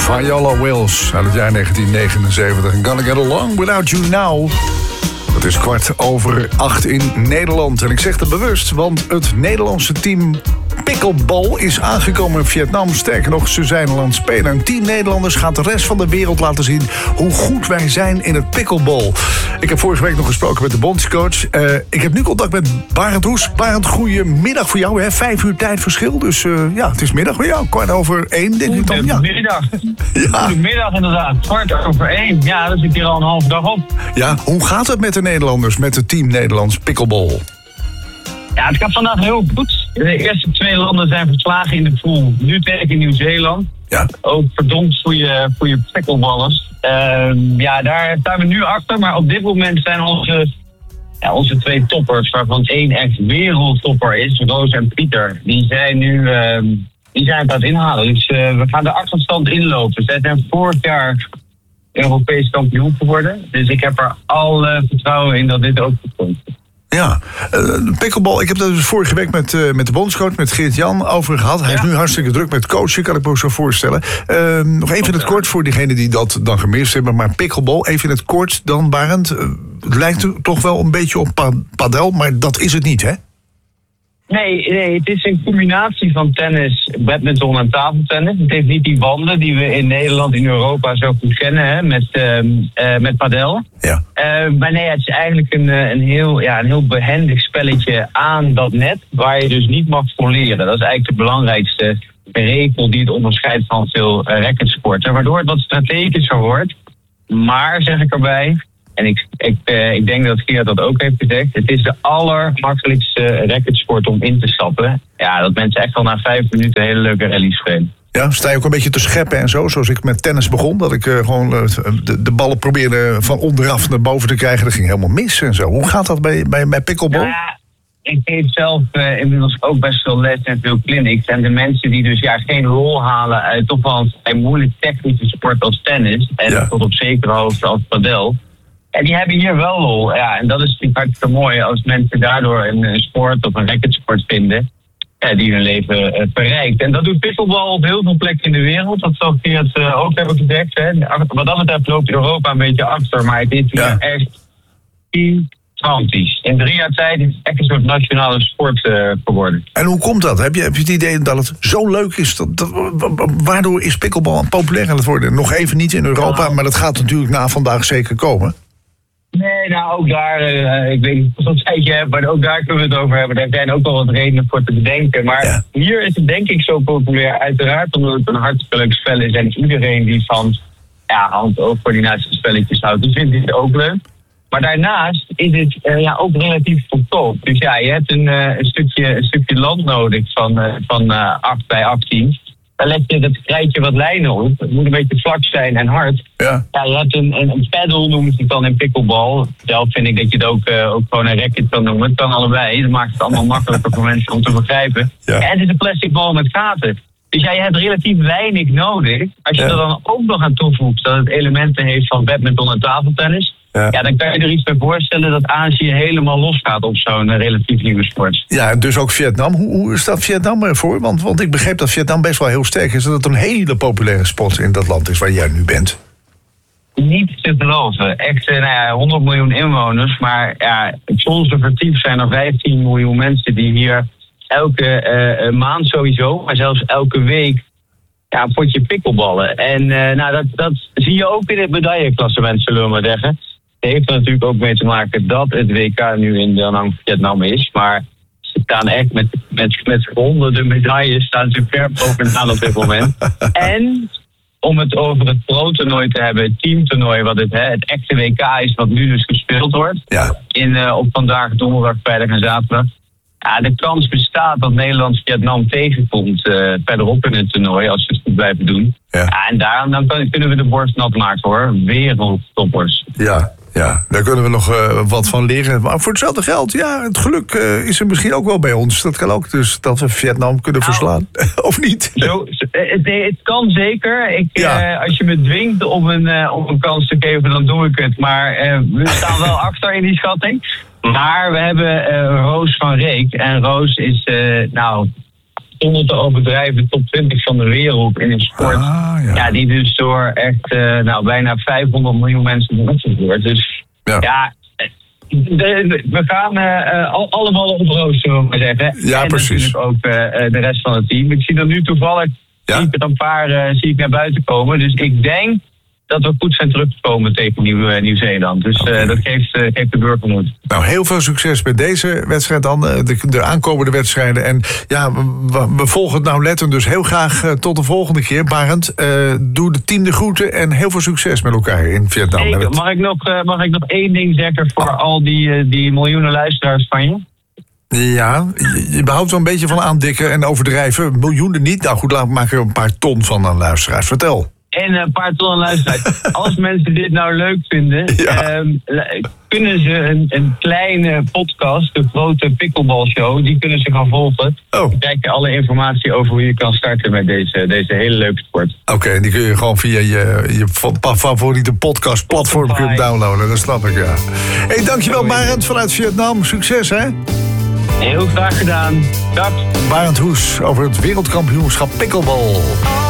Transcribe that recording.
Viola Wills uit het jaar 1979. Gonna Get Along Without You Now. Het is 7:15 in Nederland. En ik zeg het bewust, want het Nederlandse team pickleball is aangekomen in Vietnam. Sterker nog, ze zijn al aan het spelen. En 10 Nederlanders gaat de rest van de wereld laten zien hoe goed wij zijn in het pickleball. Ik heb vorige week nog gesproken met de bondscoach. Ik heb nu contact met Barend Roes. Barend, goedemiddag voor jou. Hè? 5 uur tijdverschil. Dus ja, het is middag voor jou. 1:15 denk ik dan. Ja. Goedemiddag. Ja. Goedemiddag inderdaad. 1:15. Ja, dan zit hier al een halve dag op. Ja, hoe gaat het met de Nederlanders, met het team Nederlands pickleball? Ja, het gaat vandaag heel goed. De eerste 2 landen zijn verslagen in de pool. Nu tegen Nieuw-Zeeland. Ja. Ook verdomd goede pickleballers. Ja, daar staan we nu achter. Maar op dit moment zijn onze 2 toppers, waarvan 1 echt wereldtopper is, Roos en Pieter. Die zijn nu aan het inhalen. Dus we gaan de achterstand inlopen. Zij zijn vorig jaar Europees kampioen geworden. Dus ik heb er al vertrouwen in dat dit ook goed komt. Ja, pickleball, ik heb dat dus vorige week met de bondscoach, met Geert-Jan, over gehad. Hij is nu hartstikke druk met coachen, kan ik me ook zo voorstellen. Nog even in het kort voor diegenen die dat dan gemist hebben. Maar pickleball, even in het kort dan, Barend. Het lijkt toch wel een beetje op padel, maar dat is het niet, hè? Nee, het is een combinatie van tennis, badminton en tafeltennis. Het heeft niet die banden die we in Nederland, in Europa zo goed kennen, hè, met padel. Ja. Maar nee, het is eigenlijk een heel behendig spelletje aan dat net, waar je dus niet mag volleren. Dat is eigenlijk de belangrijkste regel die het onderscheidt van veel racketsporten, waardoor het wat strategischer wordt. Maar, zeg ik erbij, en ik denk dat Geert dat ook heeft gezegd, het is de allermakkelijkste racketsport om in te stappen. Ja, dat mensen echt al na 5 minuten hele leuke rallies spelen. Ja, sta je ook een beetje te scheppen en zo, zoals ik met tennis begon, dat ik gewoon de ballen probeerde van onderaf naar boven te krijgen. Dat ging helemaal mis en zo. Hoe gaat dat bij pickleball? Ja, ik geef zelf inmiddels ook best veel les en veel clinics. En de mensen die dus geen rol halen uit toch wel een moeilijk technische sport als tennis, en tot op zekere hoogte als padel, en die hebben hier wel lol. Ja, en dat is natuurlijk hartstikke mooi als mensen daardoor een sport of een racketsport vinden die hun leven verrijkt. En dat doet pickleball op heel veel plekken in de wereld. Dat zal Geert ook hebben gezegd. Hè. Wat dat betreft loopt Europa een beetje achter, maar het is hier echt gigantisch. In 3 jaar tijd is het echt een soort nationale sport geworden. En hoe komt dat? Heb je het idee dat het zo leuk is? Waardoor is pickleball populair aan het worden? Nog even niet in Europa, maar dat gaat natuurlijk na vandaag zeker komen. Nee, nou ook daar, ik weet niet wat je hebt, maar ook daar kunnen we het over hebben. Daar zijn ook wel wat redenen voor te bedenken. Maar hier is het denk ik zo populair, uiteraard omdat het een hartstikke leuk spel is. En iedereen die van hand-oogcoördinatiespelletjes houdt, die vindt dit ook leuk. Maar daarnaast is het ook relatief goedkoop. Dus ja, je hebt een stukje land nodig van 8 bij 18. Dan krijg je wat lijnen op. Het moet een beetje vlak zijn en hard. Ja, je hebt een paddle, noemen ze het dan in pickleball. Zelf vind ik dat je het ook gewoon een racket kan noemen. Het kan allebei. Dat maakt het allemaal makkelijker voor mensen om te begrijpen. Ja. En het is een plastic bal met gaten. Dus je hebt relatief weinig nodig. Als je er dan ook nog aan toevoegt dat het elementen heeft van badminton en tafeltennis, dan kan je er iets bij voorstellen dat Azië helemaal losgaat op zo'n relatief nieuwe sport. Ja, dus ook Vietnam. Hoe staat Vietnam ervoor? Want ik begreep dat Vietnam best wel heel sterk is. Dat het een hele populaire sport in dat land is waar jij nu bent. Niet te geloven. Echt 100 miljoen inwoners. Maar zonder vertief zijn er 15 miljoen mensen die hier elke maand sowieso, maar zelfs elke week een potje pickelballen. En dat zie je ook in het medailleklassement, zullen we maar zeggen. Het heeft er natuurlijk ook mee te maken dat het WK nu in Da Nang, Vietnam is. Maar ze staan echt met honderden medailles, staan ze ver bovenaan op dit moment. En om het over het pro-toernooi te hebben, het teamtoernooi, wat het echte WK is, wat nu dus gespeeld wordt. Ja. Op vandaag, donderdag, vrijdag en zaterdag. Ja, de kans bestaat dat Nederland Vietnam tegenkomt verderop in het toernooi, als we het goed blijven doen. Ja, en dan kunnen we de borst nat maken, hoor. Wereldtoppers. Ja, daar kunnen we nog wat van leren. Maar voor hetzelfde geld, het geluk is er misschien ook wel bij ons. Dat kan ook, dus dat we Vietnam kunnen verslaan. Of niet? Het kan zeker. Als je me dwingt om een kans te geven, dan doe ik het. Maar we staan wel achter in die schatting. Maar we hebben Roos van Reek. En Roos is zonder te overdrijven, top 20 van de wereld in een sport. Ja, die dus door echt bijna 500 miljoen mensen beoefend wordt. Dus we gaan allemaal op roos, zullen we maar zeggen. Ja, en precies. natuurlijk ook de rest van het team. Ik zie er nu toevallig zie ik er een paar zie ik naar buiten komen. Dus ik denk dat we goed zijn teruggekomen tegen Nieuw-Zeeland. Dus dat geeft de burger moed. Nou, heel veel succes met deze wedstrijd dan. De aankomende wedstrijden. En ja, we volgen het nauwlettend. Dus heel graag tot de volgende keer. Barend, doe de team de groeten en heel veel succes met elkaar in Vietnam. Hey, mag ik nog één ding zeggen voor al die miljoenen luisteraars van je? Ja, je behoudt wel een beetje van aandikken en overdrijven. Miljoenen niet. Nou goed, laat maken er een paar ton van aan luisteraars. Vertel. En een paar ton luisteraars. Als mensen dit nou leuk vinden, kunnen ze een kleine podcast, de grote Pickleball Show, die kunnen ze gaan volgen. Dan krijg je alle informatie over hoe je kan starten met deze hele leuke sport. Oké, en die kun je gewoon via je favoriete podcastplatform kunnen downloaden. Dat snap ik, ja. Hey, dankjewel Barend vanuit Vietnam. Succes, hè? Heel graag gedaan. Dag. Barend Hoes over het wereldkampioenschap Pickleball.